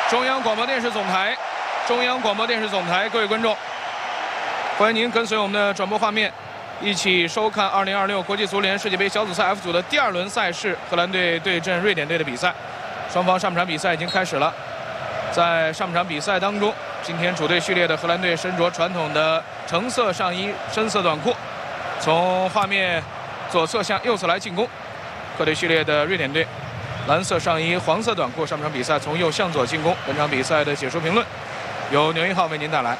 中央广播电视总台，各位观众，欢迎您跟随我们的转播画面，一起收看2026国际足联世界杯小组赛 F 组的第2轮赛事，荷兰队对阵瑞典队的比赛。双方上半场比赛已经开始了，在上半场比赛当中，今天主队序列的荷兰队身着传统的橙色上衣、深色短裤，从画面左侧向右侧来进攻。客队序列的瑞典队，蓝色上衣、黄色短裤，上半场比赛从右向左进攻。本场比赛的解说评论由牛一号为您带来。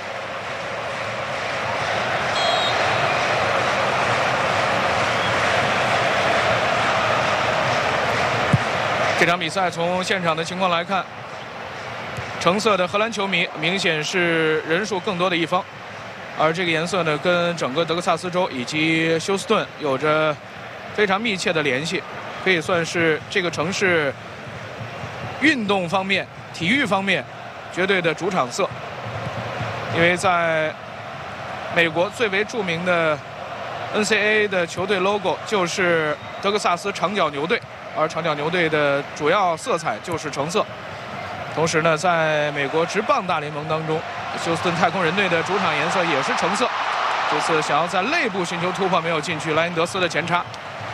这场比赛从现场的情况来看，橙色的荷兰球迷明显是人数更多的一方，而这个颜色呢，跟整个德克萨斯州以及休斯顿有着非常密切的联系，可以算是这个城市运动方面、体育方面绝对的主场色。因为在美国最为著名的 NCAA 的球队 logo 就是德克萨斯长角牛队，而长角牛队的主要色彩就是橙色。同时呢，在美国职棒大联盟当中，休斯顿太空人队的主场颜色也是橙色。这次想要在内部寻求突破没有进去，莱因德斯的前插。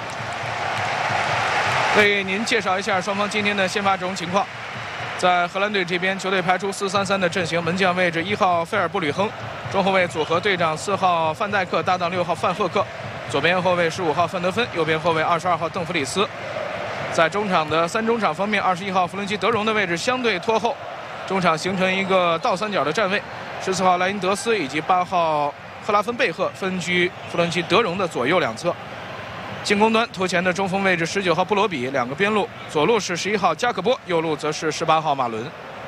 为您介绍一下双方今天的先发阵容情况。在荷兰队这边，球队排出4-3-3的阵型，门将位置1号费尔布吕亨，中后卫组合队长4号范戴克搭档6号范赫克，左边后卫15号范德芬，右边后卫22号邓弗里斯。在中场的3中场方面，21号弗伦基德容的位置相对拖后，中场形成一个倒三角的站位，14号莱因德斯以及8号赫拉芬贝赫分居弗伦基德容的左右两侧。进攻端头前的中锋位置19号布罗比，两个边路，左路是11号加可波，右路则是18号马伦。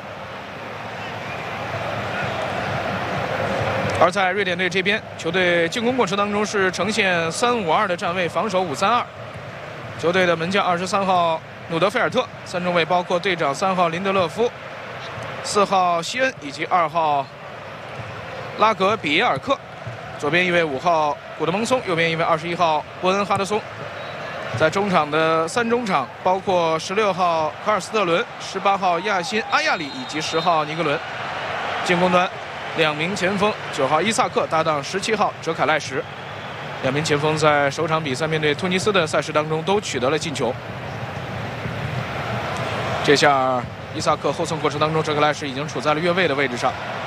而在瑞典队这边，球队进攻过程当中是呈现3-5-2的站位，防守5-3-2。球队的门将23号努德菲尔特，三中卫包括队长3号林德勒夫、4号希恩以及2号拉格比耶尔克。左边一位5号古德蒙松，右边一位21号伯恩哈德松。在中场的3中场包括16号卡尔斯特伦、18号亚辛阿亚里以及10号尼格伦。进攻端2名前锋9号伊萨克搭档17号哲凯赖什。2名前锋在首场比赛面对突尼斯的赛事当中都取得了进球。这下伊萨克后送过程当中，哲凯赖什已经处在了越位的位置上。